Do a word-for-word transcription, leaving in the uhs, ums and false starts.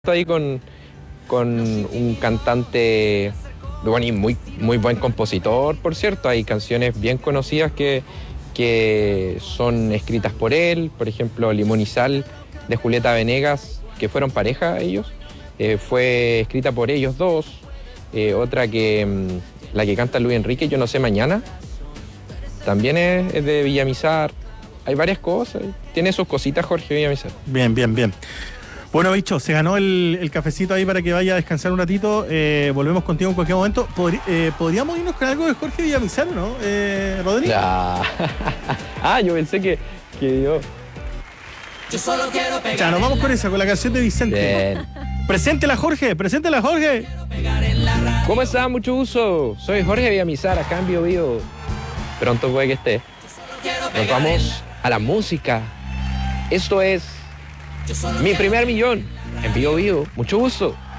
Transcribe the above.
ahí con, con un cantante, bueno, y muy, muy buen compositor, por cierto. Hay canciones bien conocidas que, que son escritas por él, por ejemplo, Limón y Sal, de Julieta Venegas, que fueron pareja ellos, eh, fue escrita por ellos dos. Eh, otra que, mm, la que canta Luis Enrique, Yo no sé mañana, también es, es de Villamizar. Hay varias cosas, tiene sus cositas Jorge Villamizar. Bien, bien, bien. Bueno, bicho, se ganó el, el cafecito ahí para que vaya a descansar un ratito. Eh, volvemos contigo en cualquier momento. Podrí, eh, ¿Podríamos irnos con algo de Jorge Villamizar, no, eh, Rodrigo? Ya. Ah, yo pensé que, que yo... Yo solo quiero pegar. Ya, nos vamos con esa, con la canción de Vicente. Bien. Preséntela, Jorge, preséntela, Jorge. ¿Cómo está? Mucho gusto. Soy Jorge Villamizar, acá en Bio Bio. Pronto puede que esté. Nos vamos a la música. Esto es Mi Primer Millón en Bio Bio. Mucho gusto.